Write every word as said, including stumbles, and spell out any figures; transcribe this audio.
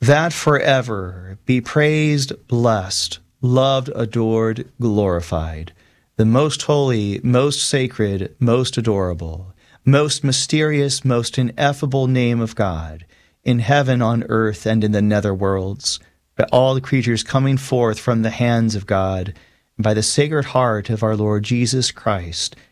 that forever be praised, blessed, loved, adored, glorified, the most holy, most sacred, most adorable, most mysterious, most ineffable name of God, in heaven, on earth, and in the nether worlds, by all the creatures coming forth from the hands of God, by the sacred heart of our Lord Jesus Christ,